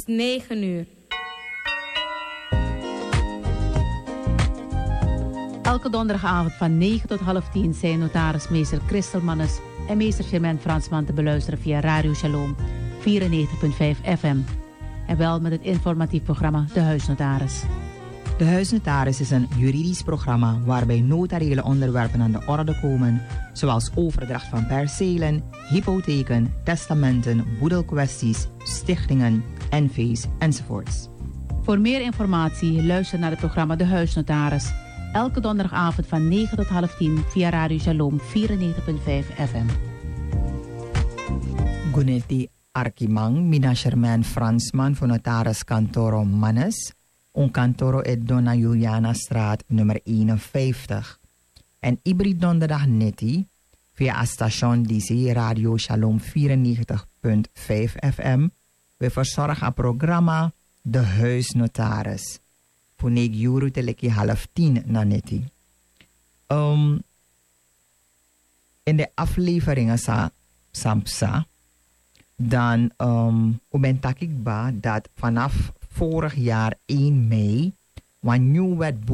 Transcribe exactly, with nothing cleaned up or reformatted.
negen uur. Elke donderdagavond van negen tot half tien zijn notaris meester Christel Mannes en meester Germain Fransman te beluisteren via Radio Shalom vierennegentig komma vijf F M. En wel met het informatief programma De Huisnotaris. De Huisnotaris is een juridisch programma waarbij notariële onderwerpen aan de orde komen, zoals overdracht van percelen, hypotheken, testamenten, boedelkwesties, stichtingen, N V's enzovoorts. Voor meer informatie luister naar het programma De Huisnotaris. Elke donderdagavond van negen tot half tien via Radio Shalom vierennegentig komma vijf F M. Guneti Arkimang, mina Germain Fransman voor notaris Cantoro Mannes. Un Cantoro e Donna Juliana straat nummer eenenvijftig. En iedere donderdag netti via station D C Radio Shalom vierennegentig komma vijf F M. We verzorgen het programma De Huisnotaris. Punek juru teleki half tien na netti. Um, in de afleveringen sa Samsa, dan um, ben ik ba dat vanaf vorig jaar één mei, een nieuw wetboek